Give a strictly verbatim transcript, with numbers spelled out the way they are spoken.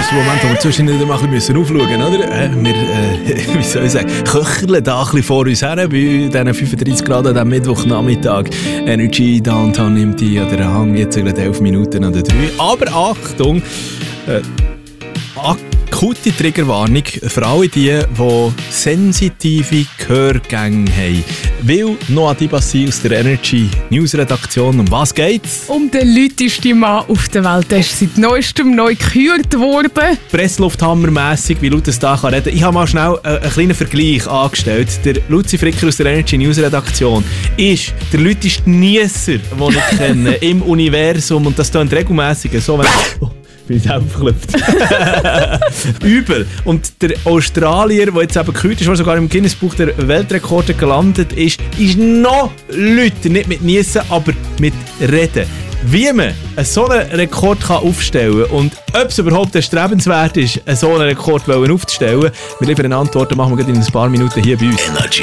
der Moment, wo wir zwischendurch mal ein bisschen aufschauen müssen, oder? Äh, wir, äh, wie soll ich sagen, köcheln da ein bisschen vor uns her, bei diesen fünfunddreißig Grad an diesem Mittwochnachmittag. Energy Downtown nimmt die an der Hang, jetzt gerade elf Minuten an der drei. Aber Achtung, äh, akute Triggerwarnung für alle die, die sensitive Gehörgänge haben. Weil Noah Dibassi aus der Energy News Redaktion, um was geht's? Um den lautesten Mann auf der Welt. Der ist seit neuestem neu gekürt worden. Presslufthammermässig, wie laut es da kann reden. Ich habe mal schnell äh, einen kleinen Vergleich angestellt. Der Luzi Fricker aus der Energy News Redaktion ist der lauteste Niesser, den ich kenne im Universum. Und das tut regelmässig so, wenn oh. bin ich selber verklüpft. Übel. Und der Australier, der jetzt eben gekühlt ist, der sogar im Guinness-Buch der Weltrekorde gelandet ist, ist noch lauter. Nicht mit Niessen, aber mit Reden. Wie man so einen Rekord kann aufstellen kann und ob es überhaupt erstrebenswert ist, so einen Rekord aufzustellen, wir liefern Antworten, machen wir in ein paar Minuten hier bei uns. Energy.